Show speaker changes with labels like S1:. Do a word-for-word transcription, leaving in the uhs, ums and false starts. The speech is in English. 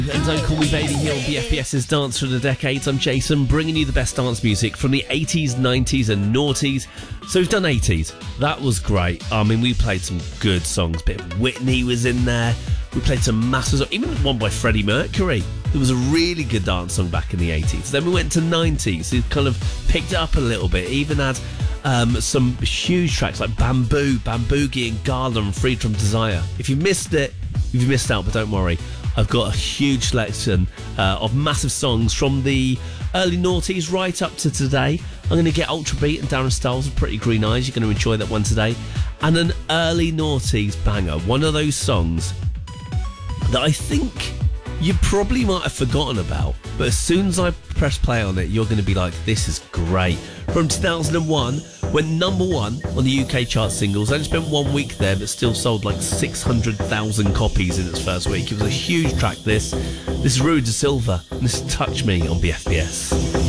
S1: And Don't Call Me Baby here on BFBS's Dance for the Decades. I'm Jason, bringing you the best dance music from the eighties, nineties and noughties. So we've done eighties. That was great. I mean, we played some good songs. Bit of Whitney was in there. We played some massive, even one by Freddie Mercury. There was a really good dance song back in the eighties. Then we went to nineties. It kind of picked it up a little bit. Even had um, some huge tracks like Bamboo, Bamboogie and Gala and Freed From Desire. If you missed it, you've missed out, but don't worry. I've got a huge selection uh, of massive songs from the early noughties right up to today. I'm going to get Ultra Beat and Darren Styles with Pretty Green Eyes. You're going to enjoy that one today. And an early noughties banger. One of those songs that I think you probably might have forgotten about. But as soon as I press play on it, you're going to be like, this is great. From two thousand one, went number one on the U K chart singles. Only spent one week there, but still sold like six hundred thousand copies in its first week. It was a huge track, this. This is Rui da Silva, and this is Touch Me on B F B S.